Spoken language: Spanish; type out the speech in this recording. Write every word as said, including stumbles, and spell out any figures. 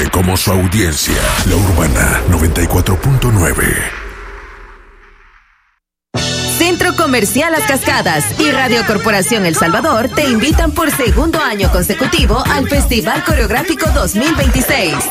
grande como su audiencia. La Urbana noventa y cuatro punto nueve. Centro Comercial Las Cascadas y Radio Corporación El Salvador te invitan por segundo año consecutivo al Festival Coreográfico dos mil veintiséis.